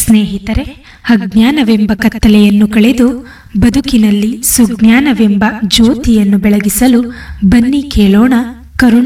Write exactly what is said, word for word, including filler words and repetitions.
ಸ್ನೇಹಿತರೆ, ಅಜ್ಞಾನವೆಂಬ ಕತ್ತಲೆಯನ್ನು ಕಳೆದು ಬದುಕಿನಲ್ಲಿ ಸುಜ್ಞಾನವೆಂಬ ಜ್ಯೋತಿಯನ್ನು ಬೆಳಗಿಸಲು ಬನ್ನಿ ಕೇಳೋಣ ಕರುಣಾ